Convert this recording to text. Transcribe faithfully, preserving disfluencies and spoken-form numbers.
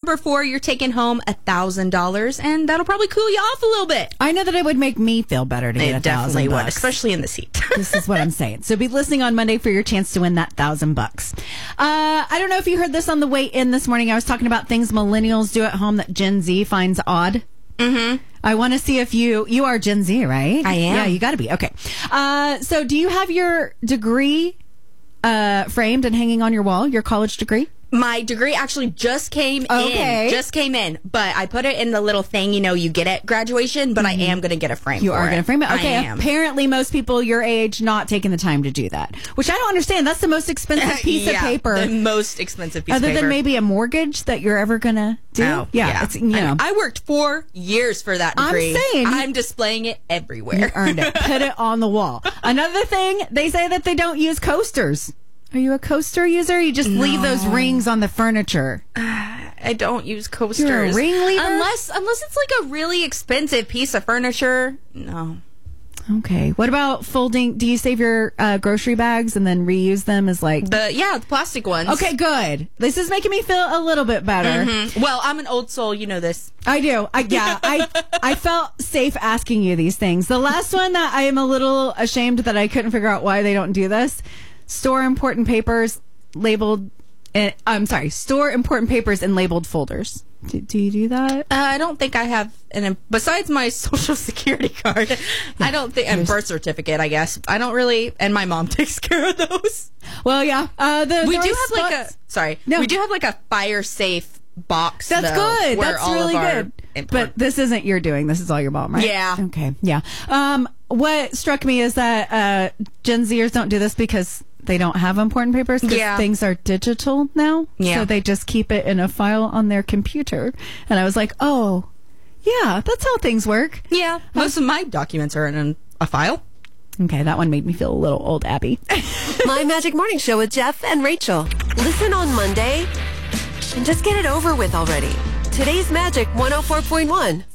number four, you're taking home one thousand dollars, and that'll probably cool you off a little bit. I know that it would make me feel better to get a It definitely thousand would, bucks. especially in the seat. This is what I'm saying. So be listening on Monday for your chance to win that thousand bucks. Uh, I don't know if you heard this on the way in this morning. I was talking about things millennials do at home that Gen Z finds odd. Mm-hmm. I want to see if you, you are Gen Z, right? I am. Yeah, you got to be. Okay. Uh, so do you have your degree uh, framed and hanging on your wall, your college degree? My degree actually just came Okay. in. Just came in. But I put it in the little thing, you know, you get at graduation, but Mm-hmm. I am going to get a frame You for are going to frame it? Okay. I am. Apparently, most people your age not taking the time to do that, which I don't understand. That's the most expensive piece yeah, of paper. The most expensive piece Other of paper. than maybe a mortgage that you're ever going to do. Oh, yeah. It's, you know. I, I worked four years for that I'm degree. saying- I'm displaying it everywhere. You earned it. Put it on the wall. Another thing, they say that they don't use coasters. Are you a coaster user? You just leave those rings on the furniture. I don't use coasters. You're a ring leaver? Unless, unless it's like a really expensive piece of furniture. No. Okay. What about folding? Do you save your uh, grocery bags and then reuse them as like... The yeah, the plastic ones. Okay, good. This is making me feel a little bit better. Mhm. Well, I'm an old soul. You know this. I do. I yeah. I I felt safe asking you these things. The last one that I am a little ashamed that I couldn't figure out why they don't do this. Store important papers labeled. Uh, I'm sorry. Store important papers in labeled folders. Do, do you do that? Uh, I don't think I have an. Besides my social security card, I don't think and birth certificate. I guess I don't really. And my mom takes care of those. Well, yeah. Uh, the We there do are have like a. spots- Sorry. No. We do have like a fire safe box. That's though, good. where That's all really of our good. import- But this isn't your doing. This is all your mom, right? Yeah. Okay. Yeah. Um, what struck me is that uh, Gen Zers don't do this because they don't have important papers. 'Cause Yeah. things are digital now. Yeah. So they just keep it in a file on their computer. And I was like, oh, yeah, that's how things work. yeah. Most of my documents are in a file. Okay, that one made me feel a little old, Abby. My Magic Morning Show with Jeff and Rachel. Listen on Monday and just get it over with already. Today's Magic one oh four point one.